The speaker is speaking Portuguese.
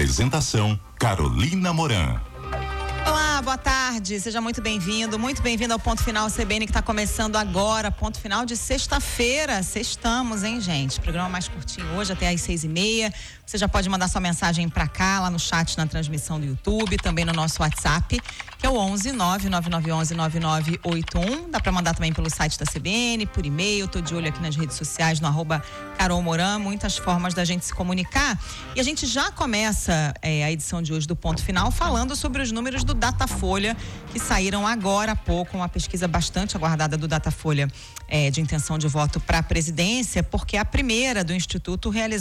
Apresentação: Carolina Moran. Olá, boa tarde, seja muito bem-vindo ao Ponto Final CBN que está começando agora, ponto final de sexta-feira, sextamos, hein, gente? Programa mais curtinho hoje, até às 6h30, você já pode mandar sua mensagem para cá, lá no chat, na transmissão do YouTube, também no nosso WhatsApp, que é o 11-99911-9981, dá para mandar também pelo site da CBN, por e-mail, tô de olho aqui nas redes sociais, no @CarolMoran, muitas formas da gente se comunicar, e a gente já começa a edição de hoje do Ponto Final falando sobre os números do Datafolha, que saíram agora há pouco, uma pesquisa bastante aguardada do Datafolha de intenção de voto para a presidência, porque é a primeira do Instituto realizada